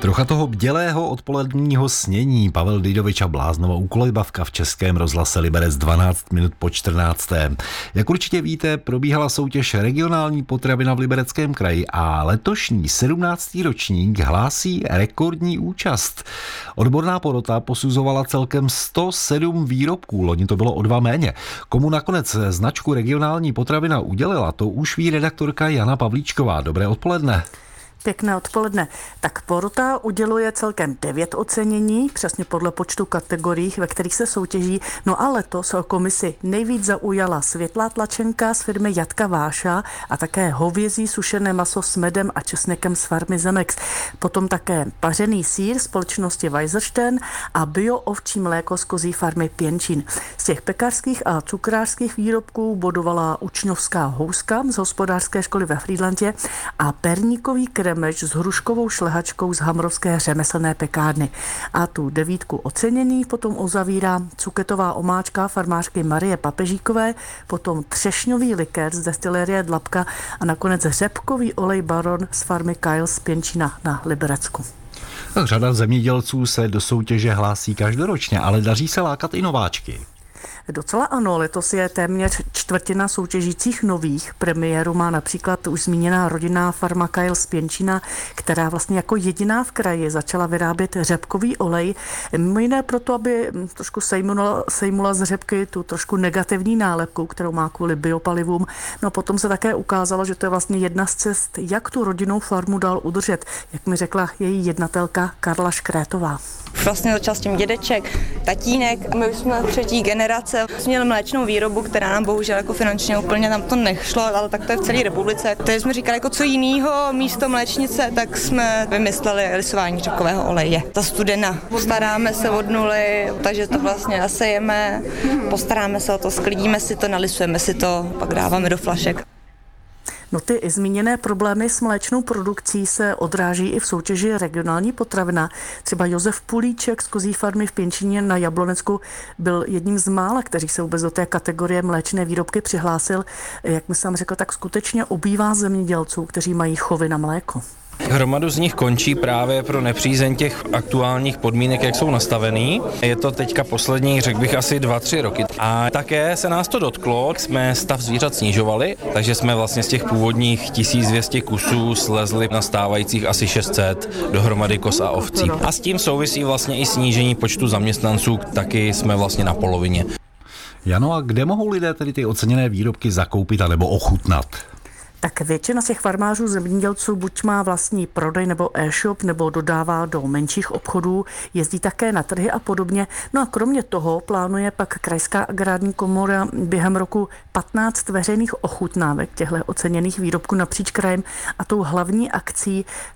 Trocha toho bdělého odpoledního snění. Pavel Dydovič a Bláznova úkolejbavka v Českém rozhlase Liberec 12 minut po 14. Jak určitě víte, probíhala soutěž Regionální potravina v Libereckém kraji a letošní 17. ročník hlásí rekordní účast. Odborná porota posuzovala celkem 107 výrobků, loni to bylo o 2 méně. Komu nakonec značku Regionální potravina udělila, to už ví redaktorka Jana Pavlíčková. Dobré odpoledne. Pěkné odpoledne. Tak porota uděluje celkem 9 ocenění, přesně podle počtu kategorií, ve kterých se soutěží. No a letos komisi nejvíc zaujala světlá tlačenka z firmy Jatka Váša a také hovězí sušené maso s medem a česnekem z farmy Zemex. Potom také pařený sýr společnosti Weisserstern a bio-ovčí mléko z kozí farmy Pěnčín. Z těch pekařských a cukrářských výrobků bodovala učňovská houska z hospodářské školy ve Frýdlantě a perníkový kremeč s hruškovou šlehačkou z hamrovské řemeslné pekárny. A tu 9 ocenění potom uzavírá cuketová omáčka farmářky Marie Papežíkové, potom třešňový likér z destilérie Dlabka a nakonec řepkový olej Baron z farmy Kyle z Pěnčína na Liberecku. Řada zemědělců se do soutěže hlásí každoročně, ale daří se lákat i nováčky. Docela ano, letos je téměř čtvrtina soutěžících nových. Premiéru má například už zmíněná rodinná farma Kyle z Pěnčína, která vlastně jako jediná v kraji začala vyrábět řepkový olej. Mimo jiné proto, aby trošku sejmula z řepky tu trošku negativní nálepku, kterou má kvůli biopalivům. No potom se také ukázalo, že to je vlastně jedna z cest, jak tu rodinnou farmu dál udržet, jak mi řekla její jednatelka Karla Škrétová. Vlastně začal s tím dědeček, tatínek, my už jsme 3. generace. Měli mléčnou výrobu, která nám bohužel jako finančně úplně tam to nešlo, ale tak to je v celé republice. Takže jsme říkali, jako co jinýho místo mléčnice, tak jsme vymysleli lisování řepkového oleje. Ta studena. Staráme se od nuly, takže to vlastně nasejeme, postaráme se o to, sklidíme si to, nalisujeme si to, pak dáváme do flašek. No ty zmíněné problémy s mléčnou produkcí se odráží i v soutěži Regionální potravina. Třeba Josef Pulíček z kozí farmy v Pěnčíně na Jablonecku byl jedním z mála, kteří se vůbec do té kategorie mléčné výrobky přihlásil. Jak mi sám řekl, tak skutečně ubývá zemědělců, kteří mají chovy na mléko. Hromadu z nich končí právě pro nepřízeň těch aktuálních podmínek, jak jsou nastavený. Je to teďka poslední, řekl bych, asi 2-3 roky. A také se nás to dotklo, jsme stav zvířat snižovali, takže jsme vlastně z těch původních 1200 kusů slezli na stávajících asi 600 dohromady koz a ovcí. A s tím souvisí vlastně i snížení počtu zaměstnanců, taky jsme vlastně na polovině. Jano, a kde mohou lidé tedy ty oceněné výrobky zakoupit anebo ochutnat? Tak většina těch farmářů zemědělců buď má vlastní prodej nebo e-shop, nebo dodává do menších obchodů, jezdí také na trhy a podobně. No a kromě toho plánuje pak Krajská agrární komora během roku 15 veřejných ochutnávek těchto oceněných výrobků napříč krajem a tou hlavní akcí